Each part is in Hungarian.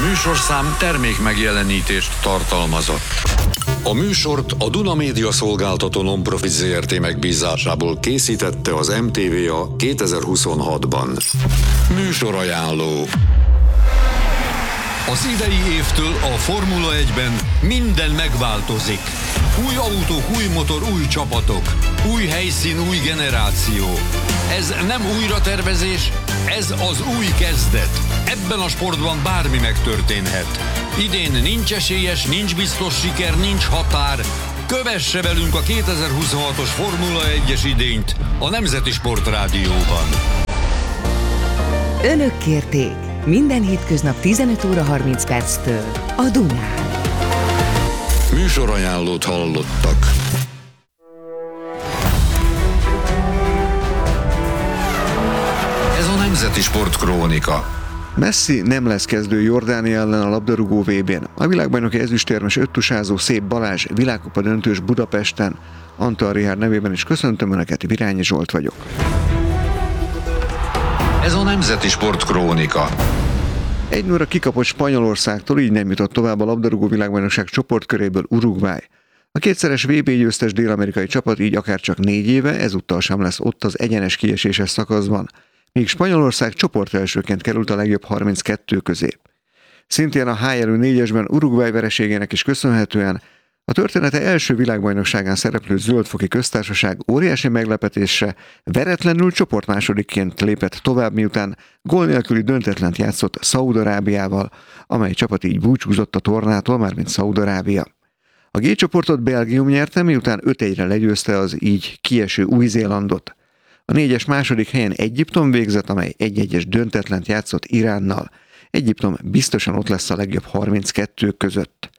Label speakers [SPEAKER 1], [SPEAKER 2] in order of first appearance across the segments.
[SPEAKER 1] műsorszám termék megjelenítést tartalmazott. A műsort a Duna Média Szolgáltató Non-Profit Zrt. Megbízásából készítette az MTVA 2026-ban. Műsorajánló. Az idei évtől a Formula 1-ben minden megváltozik. Új autók, új motor, új csapatok. Új helyszín, új generáció. Ez nem újratervezés, ez az új kezdet. Ebben a sportban bármi megtörténhet. Idén nincs esélyes, nincs biztos siker, nincs határ. Kövesse velünk a 2026-os Formula 1-es idényt a Nemzeti Sportrádióban.
[SPEAKER 2] Önök kérték. Minden hétköznap 15 óra 30 perctől a Dunán.
[SPEAKER 1] Műsorajánlót hallottak. Ez a Nemzeti Sportkrónika.
[SPEAKER 3] Messi nem lesz kezdő Jordánia ellen a labdarúgó VB-n. A világbajnoki ezüstérmes öttusázó Szép Balázs világkupa döntős Budapesten. Antal Richárd nevében is köszöntöm Önöket, Virányi Zsolt vagyok.
[SPEAKER 1] Ez a Nemzeti Sportkrónika.
[SPEAKER 3] 1-0-ra kikapott Spanyolországtól, így nem jutott tovább a labdarúgó világbajnokság csoportköréből Uruguay. A kétszeres VB győztes dél-amerikai csapat így akárcsak 4 éve ezúttal sem lesz ott az egyenes kieséses szakaszban, míg Spanyolország csoportelsőként került a legjobb 32 közé. Szintén a H-jelű 4-esben Uruguay vereségének is köszönhetően a története első világbajnokságán szereplő Zöld-foki köztársaság óriási meglepetésre veretlenül csoportmásodikként lépett tovább, miután gól nélküli döntetlent játszott Szaúd-Arábiával, amely csapat így búcsúzott a tornától, mármint Szaúd-Arábia. A G csoportot Belgium nyerte, miután 5-1-re legyőzte az így kieső Új-Zélandot. A 4-es második helyen Egyiptom végzett, amely 1-1-es döntetlent játszott Iránnal. Egyiptom biztosan ott lesz a legjobb 32 között.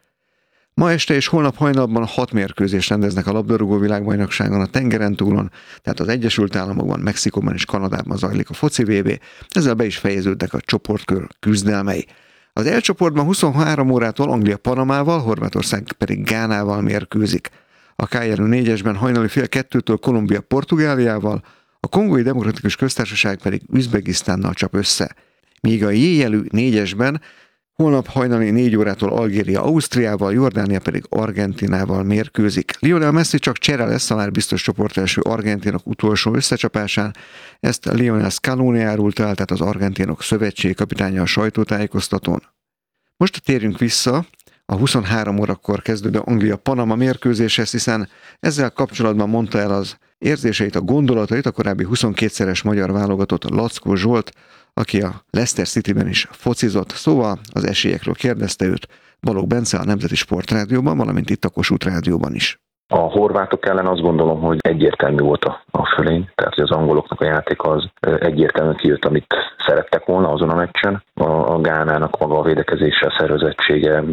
[SPEAKER 3] Ma este és holnap hajnalban 6 mérkőzést rendeznek a labdarúgó világbajnokságon a tengeren túlon, tehát az Egyesült Államokban, Mexikóban és Kanadában zajlik a foci VB, ezzel be is fejeződnek a csoportkör küzdelmei. Az E csoportban 23 órától Anglia Panamával, Horvátország pedig Gánával mérkőzik. A K-jelű 4-esben hajnali fél 2-től Kolumbia Portugáliával, a Kongói Demokratikus Köztársaság pedig Üzbegisztánnal csap össze. Míg a J-jelű 4-esben holnap hajnali 4 órától Algéria Ausztriával, Jordánia pedig Argentinával mérkőzik. Lionel Messi csak csere lesz a már biztos csoportelső argentinok utolsó összecsapásán. Ezt Lionel Scaloni árult el, tehát az argentinok szövetségkapitánya a sajtótájékoztatón. Most térjünk vissza a 23 órakor kezdődő Anglia-Panama mérkőzéshez, hiszen ezzel kapcsolatban mondta el az érzéseit, a gondolatait a korábbi 22-szeres magyar válogatott Lackó Zsolt, aki a Leicester Cityben is focizott, szóval az esélyekről kérdezte őt Balogh Bence a Nemzeti Sportrádióban, valamint itt a Kossuth Rádióban is.
[SPEAKER 4] A horvátok ellen azt gondolom, hogy egyértelmű volt a fölény, tehát hogy az angoloknak a játék az egyértelműen kijött, amit szerettek volna azon a meccsen. A Gánának maga a védekezése, a szervezettsége,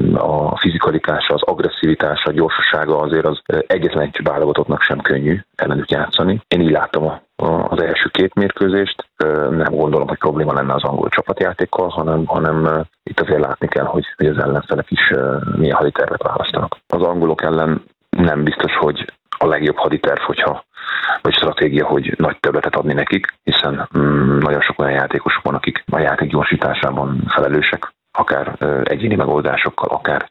[SPEAKER 4] a fizikalitása, az agresszivitása, a gyorsasága azért az egyetlen egy válogatottnak sem könnyű ellenük játszani. Én így láttam az első 2 mérkőzést, nem gondolom, hogy probléma lenne az angol csapatjátékkal, hanem itt azért látni kell, hogy az ellenfelek is milyen haditervet választanak. Az angolok ellen nem biztos, hogy a legjobb haditerv, vagy stratégia, hogy nagy többletet adni nekik, hiszen nagyon sok olyan játékosok van, akik a játék gyorsításában felelősek, akár egyéni megoldásokkal, akár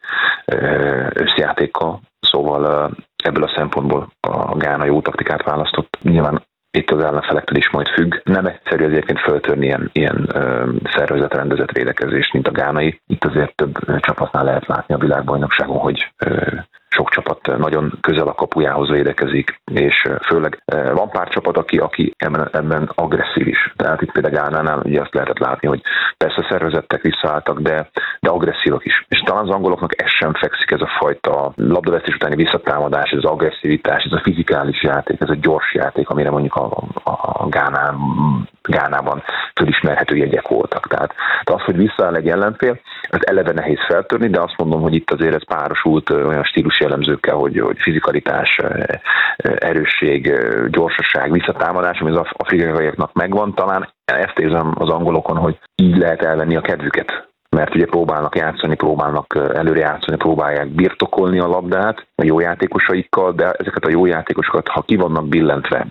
[SPEAKER 4] összjátékkal. Szóval ebből a szempontból a Gána jó taktikát választott. Nyilván itt az ellenfelektől is majd függ. Nem egyszerű egyébként föltörni ilyen szervezetrendezett védekezést, mint a gánai. Itt azért több csapatnál lehet látni a világbajnokságon, hogy sok csapat nagyon közel a kapujához védekezik, és főleg van pár csapat, aki ebben agresszív is. Tehát itt például Gánánál ugye azt lehetett látni, hogy persze szervezettek, visszaálltak, de agresszívak is. És talán az angoloknak ez sem fekszik, ez a fajta labdavesztés utáni visszatámadás, ez az agresszivitás, ez a fizikális játék, ez a gyors játék, amire mondjuk a Gánában fölismerhető jegyek voltak. Tehát az, hogy visszaáll egy ellenfél, ez eleve nehéz feltörni, de azt mondom, hogy itt azért ez párosult olyan stílus jellemzőkkel, hogy fizikalitás, erősség, gyorsaság, visszatámadás, ami az afrikaiaknak megvan. Talán ezt érzem az angolokon, hogy így lehet elvenni a kedvüket. mert ugye próbálnak játszani, próbálnak előre játszani, próbálják birtokolni a labdát a jó játékosaikkal, de ezeket a jó játékosokat, ha ki vannak billentve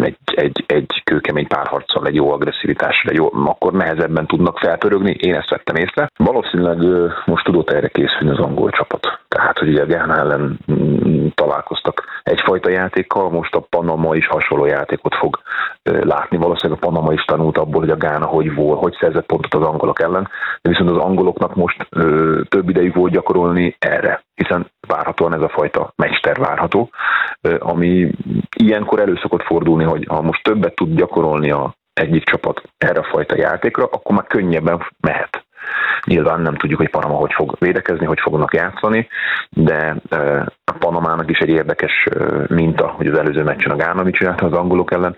[SPEAKER 4] egy kőkemény párharccal, egy jó agresszivitással, akkor nehezebben tudnak felpörögni, én ezt vettem észre. Valószínűleg most tudott erre készülni az angol csapat. Tehát, hogy ugye a Gána ellen találkoztak egyfajta játékkal, most a Panama is hasonló játékot fog látni. Valószínűleg a Panama is tanult abból, hogy a Gána hogy szerzett pontot az angolok ellen, de viszont az angoloknak most több idejük volt gyakorolni erre, hiszen várhatóan ez a fajta mecster várható, ami ilyenkor elő szokott fordulni, hogy ha most többet tud gyakorolni egyik csapat erre a fajta játékra, akkor már könnyebben mehet. Nyilván nem tudjuk, hogy Panama hogy fog védekezni, hogy fognak játszani, de a Panamának is egy érdekes minta, hogy az előző meccsen a Gána mit csinálta az angolok ellen,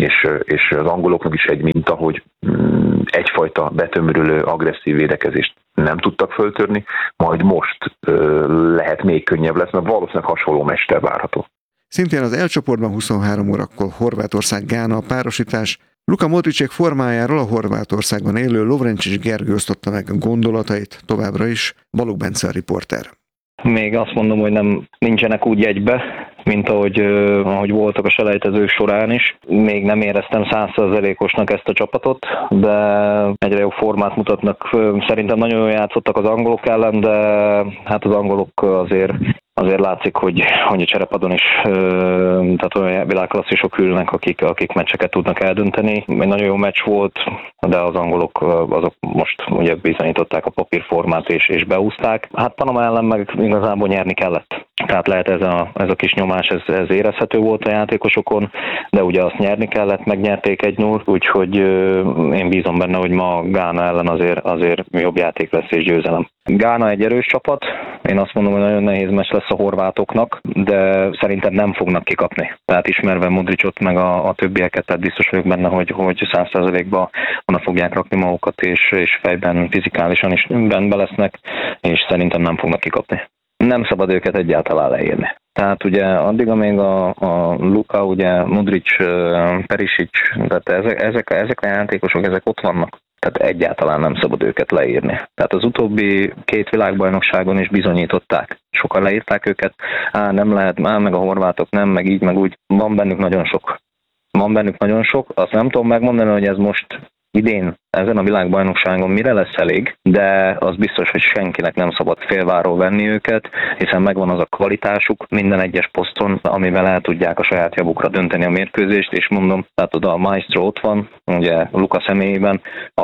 [SPEAKER 4] és az angoloknak is egy minta, hogy egyfajta betömörülő, agresszív védekezést nem tudtak föltörni, majd most lehet még könnyebb lesz, mert valószínűleg hasonló mester várható.
[SPEAKER 3] Szintén az L csoportban 23 órakor Horvátország-Gána a párosítás. Luka Modricek formájáról a Horvátországban élő Lovrencsics Gergő osztotta meg gondolatait, továbbra is Balogh Bence a riporter.
[SPEAKER 5] Még azt mondom, hogy nincsenek úgy egybe, mint ahogy voltak a selejtezők során is. Még nem éreztem 100%-osnak ezt a csapatot, de egyre jobb formát mutatnak. Szerintem nagyon jól játszottak az angolok ellen, de hát az angolok azért látszik, hogy a cserepadon is tehát olyan világklasszisok ülnek, akik meccseket tudnak eldönteni. Egy nagyon jó meccs volt, de az angolok azok most ugye bizonyították a papírformát és beúzták. Hát Panama ellen meg igazából nyerni kellett. Tehát lehet ez a kis nyomás, ez érezhető volt a játékosokon, de ugye azt nyerni kellett, megnyerték 1-0, úgyhogy én bízom benne, hogy ma Gána ellen azért jobb játék lesz és győzelem. Gána egy erős csapat, én azt mondom, hogy nagyon nehéz meccs lesz a horvátoknak, de szerintem nem fognak kikapni. Tehát ismerve Modricot meg a többieket, tehát biztos vagyok benne, hogy 100%-ban onnan fogják rakni magukat, és fejben, fizikálisan is rendbe lesznek, és szerintem nem fognak kikapni. Nem szabad őket egyáltalán leírni. Tehát ugye addig, amíg a Luka, ugye Modric, Perisic, tehát ezek a játékosok, ezek ott vannak. Tehát egyáltalán nem szabad őket leírni. Tehát az utóbbi 2 világbajnokságon is bizonyították. Sokan leírták őket, nem lehet, meg a horvátok nem, meg így, meg úgy. Van bennük nagyon sok. Azt nem tudom megmondani, hogy ez most idén ezen a világbajnokságon mire lesz elég, de az biztos, hogy senkinek nem szabad félváról venni őket, hiszen megvan az a kvalitásuk minden egyes poszton, amivel el tudják a saját javukra dönteni a mérkőzést, és mondom, tehát oda a Maestro ott van, ugye Luka személyében,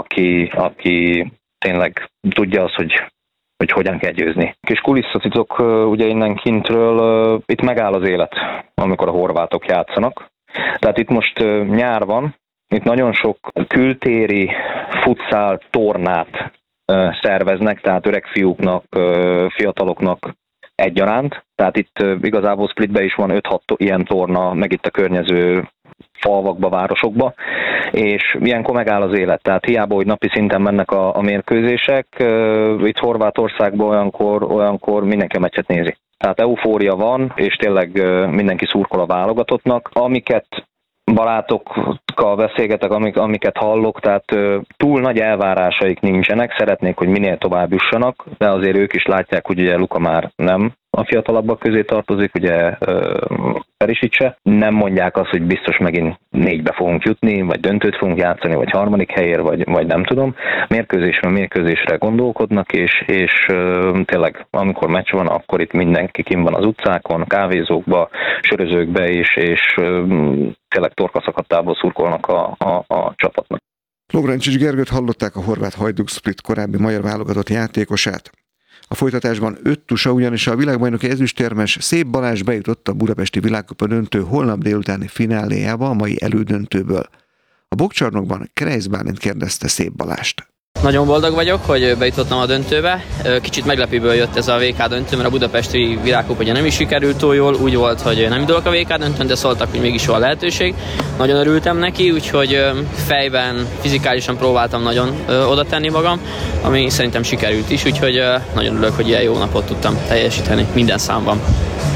[SPEAKER 5] aki tényleg tudja azt, hogy hogyan kell győzni. Kis kulisszatitok ugye innen kintről, itt megáll az élet, amikor a horvátok játszanak. Tehát itt most nyár van, itt nagyon sok kültéri futszál tornát szerveznek, tehát öreg fiúknak, fiataloknak egyaránt. Tehát itt igazából Splitben is van 5-6 ilyen torna, meg itt a környező falvakba, városokba, és ilyenkor megáll az élet. Tehát hiába, hogy napi szinten mennek a mérkőzések, itt Horvátországban olyankor mindenki a meccset nézi. Tehát eufória van, és tényleg mindenki szurkol a válogatottnak. Amiket barátokkal beszélgetek, amiket hallok, tehát túl nagy elvárásaik nincsenek, szeretnék, hogy minél tovább jussanak, de azért ők is látják, hogy ugye Luka már nem a fiatalabbak közé tartozik, ugye Perisic se. Nem mondják azt, hogy biztos megint 4-be fogunk jutni, vagy döntőt fogunk játszani, vagy 3. helyért, vagy nem tudom. Mérkőzésre gondolkodnak, és tényleg amikor meccs van, akkor itt mindenki kint van az utcákon, kávézókba, sörözőkbe, és tényleg torkaszakadtából szurkolnak a csapatnak.
[SPEAKER 3] Lovrencsics Gergőt hallották, a horvát Hajduk Split korábbi magyar válogatott játékosát. A folytatásban 5 tusa, ugyanis a világbajnoki ezüstérmes Szép Balázs bejutott a budapesti világkupa döntő holnap délutáni fináléjába a mai elődöntőből. A bokcsarnokban Krejsz Bálint kérdezte Szép Balást.
[SPEAKER 6] Nagyon boldog vagyok, hogy bejutottam a döntőbe. Kicsit meglepőből jött ez a VK döntő, mert a budapesti világkupa ugye nem is sikerült túl jól, úgy volt, hogy nem indulok a VK döntőn, de szóltak, hogy mégis van lehetőség. Nagyon örültem neki, úgyhogy fejben, fizikálisan próbáltam nagyon oda tenni magam, ami szerintem sikerült is, úgyhogy nagyon örülök, hogy ilyen jó napot tudtam teljesíteni minden számban.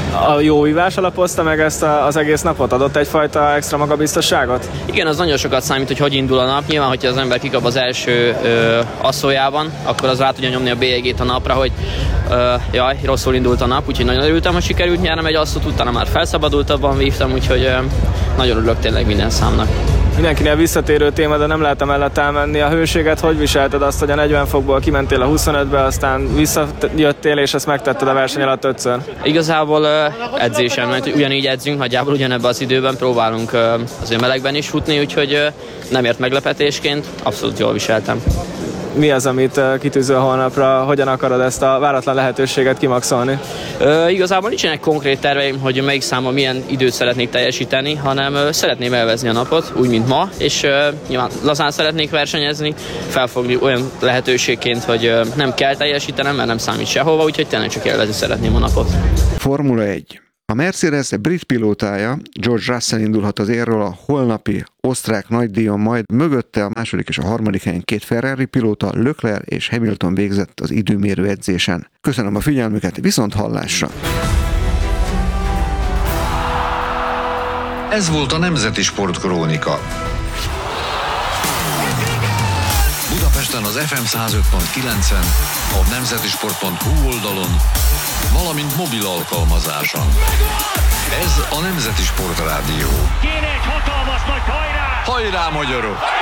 [SPEAKER 7] A jó ívás alapozta meg ezt az egész napot? Adott egyfajta extra magabiztosságot?
[SPEAKER 6] Igen, az nagyon sokat számít, hogy indul a nap. Nyilván, hogyha az ember kikap az első asszójában, akkor az rá tudja nyomni a bélyegét a napra, hogy rosszul indult a nap, úgyhogy nagyon örültem, hogy sikerült nyernem egy asszót, utána már felszabadultabban vívtam, úgyhogy nagyon örülök tényleg minden számnak.
[SPEAKER 7] Mindenkinél visszatérő téma, de nem lehet emellett elmenni. A hőséget hogy viselted azt, hogy a 40 fokból kimentél a 25-be, aztán visszajöttél, és ezt megtetted a verseny alatt 5-ször?
[SPEAKER 6] Igazából edzésem, mert ugyanígy edzünk, nagyjából ugyanebben az időben próbálunk azért melegben is futni, úgyhogy nem ért meglepetésként, abszolút jól viseltem.
[SPEAKER 7] Mi az, amit kitűzöl holnapra? Hogyan akarod ezt a váratlan lehetőséget kimaxolni?
[SPEAKER 6] Igazából nincsenek konkrét terveim, hogy melyik számban milyen időt szeretnék teljesíteni, hanem szeretném elvezni a napot, úgy, mint ma, és nyilván lazán szeretnék versenyezni, felfogni olyan lehetőségként, hogy nem kell teljesítenem, mert nem számít sehova, úgyhogy tényleg csak élvezni szeretném a napot.
[SPEAKER 3] Formula 1. A Mercedes brit pilótája, George Russell indulhat az érről a holnapi osztrák nagydíjon, majd mögötte a második és a harmadik helyen két Ferrari pilóta, Leclerc és Hamilton végzett az időmérő edzésen. Köszönöm a figyelmüket, viszont hallásra!
[SPEAKER 1] Ez volt a Nemzeti Sportkrónika. Budapesten az FM 105.9-en, a nemzetisport.hu oldalon, valamint mobil alkalmazáson. Ez a Nemzeti Sportrádió.
[SPEAKER 8] Kéne egy hatalmas nagy hajrá!
[SPEAKER 1] Hajrá, magyarok!